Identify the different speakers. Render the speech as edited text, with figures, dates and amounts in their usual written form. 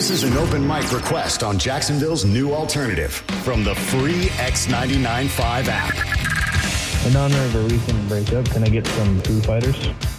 Speaker 1: This is an open mic request on Jacksonville's new alternative from the free X99.5 app.
Speaker 2: In honor of a recent breakup, can I get some Foo Fighters?